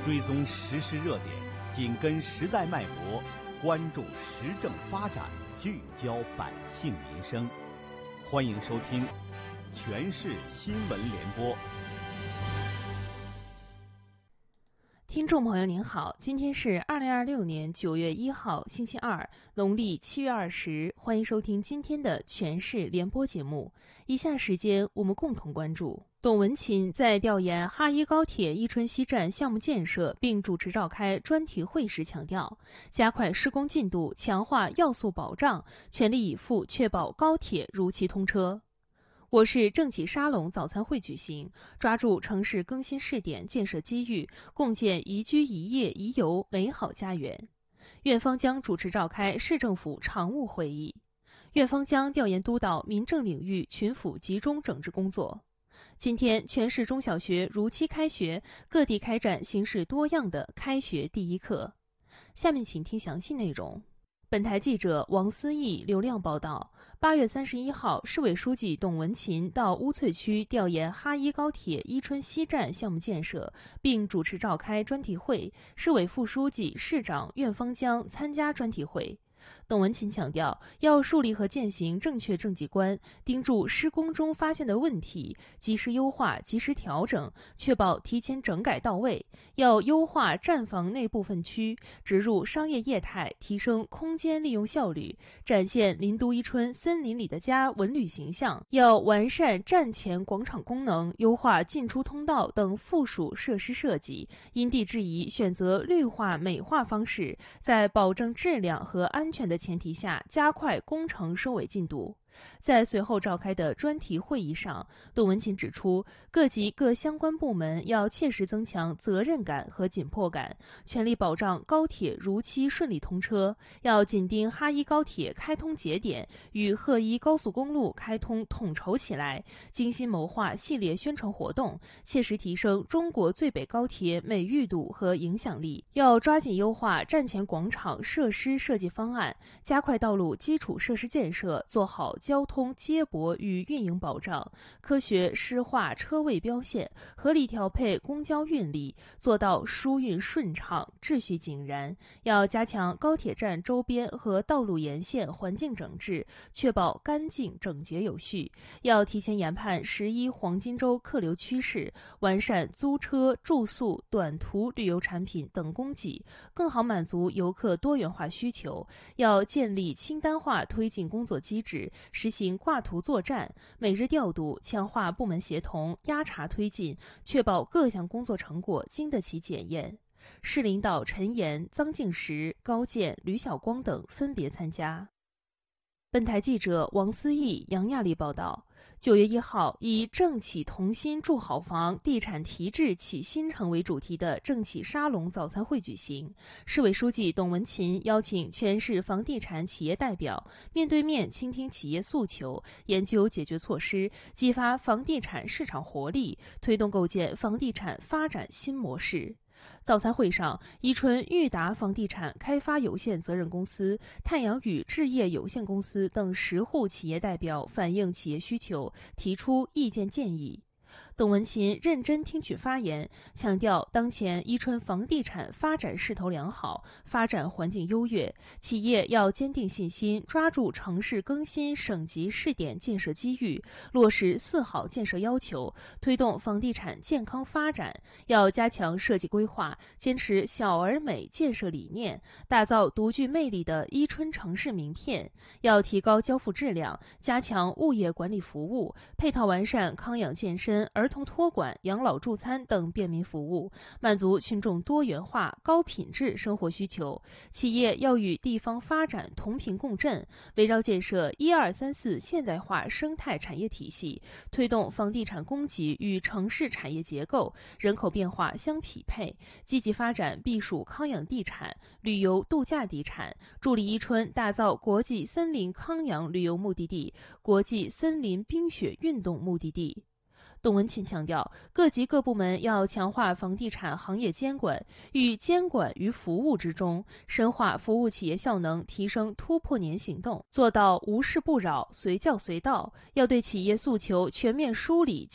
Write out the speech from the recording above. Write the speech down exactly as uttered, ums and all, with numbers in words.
追踪时事热点，紧跟时代脉搏，关注时政发展，聚焦百姓民生。欢迎收听《全市新闻联播》。 听众朋友您好，今天是二零二六年九月一号星期二，农历七月二十，欢迎收听今天的全市联播节目。以下时间我们共同关注。董文琴在调研哈伊高铁伊春西站项目建设并主持召开专题会时强调，加快施工进度，强化要素保障，全力以赴确保高铁如期通车。我市政企沙龙早餐会举行，抓住城市更新试点建设机遇，共建宜居宜业宜游美好家园。院方将主持召开市政府常务会议，院方将调研督导民政领域群府集中整治工作。今天，全市中小学如期开学，各地开展形式多样的开学第一课。下面请听详细内容。本台记者王思义、刘亮报道，八月三十一号，市委书记董文琴到乌翠区调研哈伊高铁伊春西站项目建设，并主持召开专题会，市委副书记、市长、院方将参加专题会。董文琴强调，要树立和践行正确政绩观，盯住施工中发现的问题，及时优化、及时调整，确保提前整改到位。要优化站房内部分区，植入商业业态，提升空间利用效率，展现林都伊春森林里的家文旅形象。要完善站前广场功能，优化进出通道等附属设施设计，因地制宜选择绿化美化方式，在保证质量和安全的前提下，加快工程收尾进度。在随后召开的专题会议上，董文琴指出，各级各相关部门要切实增强责任感和紧迫感，全力保障高铁如期顺利通车，要紧盯哈伊高铁开通节点与赫伊高速公路开通统筹起来，精心谋划系列宣传活动，切实提升中国最北高铁美誉度和影响力。要抓紧优化站前广场设施设计方案，加快道路基础设施建设，做好交通接驳与运营保障，科学施划车位标线，合理调配公交运力，做到疏运顺畅、秩序井然。要加强高铁站周边和道路沿线环境整治，确保干净整洁有序。要提前研判十一黄金周客流趋势，完善租车、住宿、短途旅游产品等供给，更好满足游客多元化需求。要建立清单化推进工作机制，实行挂图作战，每日调度，强化部门协同，压查推进，确保各项工作成果经得起检验。市领导陈岩、臧敬实、高健、吕晓光等分别参加。本台记者王思义、杨亚丽报道。九月一号，以政企同心筑好房，地产提质启新城为主题的政企沙龙早餐会举行。市委书记董文琴邀请全市房地产企业代表，面对面倾听企业诉求，研究解决措施，激发房地产市场活力，推动构建房地产发展新模式。早餐会上，伊春裕达房地产开发有限责任公司、太阳宇置业有限公司等十户企业代表反映企业需求，提出意见建议。董文琴认真听取发言，强调当前伊春房地产发展势头良好，发展环境优越，企业要坚定信心，抓住城市更新省级试点建设机遇，落实四好建设要求，推动房地产健康发展。要加强设计规划，坚持小而美建设理念，打造独具魅力的伊春城市名片。要提高交付质量，加强物业管理服务，配套完善康养健身、儿童托管、养老助餐等便民服务，满足群众多元化、高品质生活需求。企业要与地方发展同频共振，围绕建设一二三四现代化生态产业体系，推动房地产供给与城市产业结构、人口变化相匹配，积极发展避暑康养地产、旅游度假地产，助力伊春打造国际森林康养旅游目的地、国际森林冰雪运动目的地。董文琴强调，各级各部门要强化房地产行业监管，与监管于服务之中，深化服务企业效能，提升突破年行动，做到无事不扰、随叫随到。要对企业诉求全面梳理